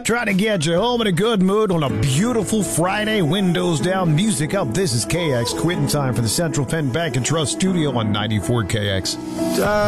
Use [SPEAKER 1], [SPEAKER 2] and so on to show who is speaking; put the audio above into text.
[SPEAKER 1] Trying to get you home in a good mood on a beautiful Friday. Windows down, music up. This is KX. Quitting time for the Central Penn Bank and Trust Studio on 94 KX.